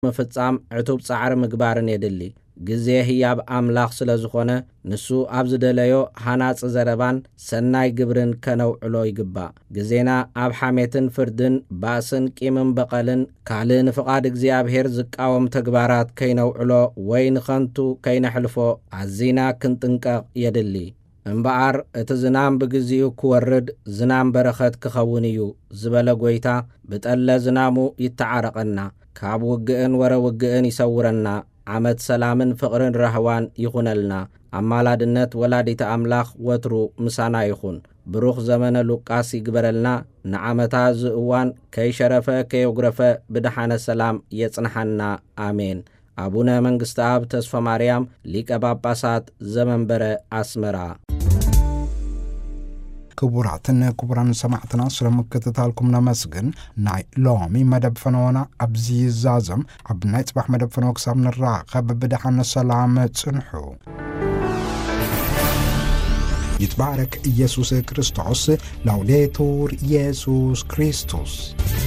مفصام عتوب صعر مقبارن يدلي ግዜ ህያብ አምላኽ ስለ ዝኾነ ንሱ ኣብ ዝደለዮ ሃናጽ ዘረባን ሰናይ ግብርን ከነውዕሎ ይግባእ። ግዜና ኣብ ሓሜትን ፍርድን ባእስን ቂምን በቐልን ካልእ ንፍቓድ እግዚኣብሔር ዝቃወም ተግባራት ከይነውዕሎ ወይ ንኸንቱ ከይነሕልፎ ኣዚና ክንጥንቀቕ የድሊ። እምበኣር እቲ ዝናም ብግዚኡ ክወርድ ዝናም በረኸት ክኸውን እዩ ዝበለ ጐይታ ብጠለ ዝናሙ ይተዓረቐና፣ ካብ ውግእን ወረ ውግእን ይሰውረና፣ ዓመት ሰላምን ፍቕርን ረህዋን ይኹነልና። ኣማላድነት ወላዲተ ኣምላኽ ወትሩ ምሳና ይኹን። ብሩኽ ዘመነ ሉቃስ ይግበረልና። ንዓመታ ዝእዋን ከይሸረፈ ከየጉረፈ ብድሓነ ሰላም የጽንሐና አሜን። አቡነ መንግሥተ አብ ተስፋ ማርያም ሊቀ ጳጳሳት ዘመንበረ አስመራ። ክቡራትን ክቡራን ሰማዕትና ስለምክትታልኩም ነመስግን። ናይ ሎሚ መደብ ፈነወና ኣብዚ ይዛዘም። ኣብ ናይ ጽባሕ መደብ ፈነወ ክሳብ ንራኸብ ብድሓነ ሰላም ጽንሑ። ይትባረክ ኢየሱስ ክርስቶስ። ላውዴቱር ኢየሱስ ክርስቶስ።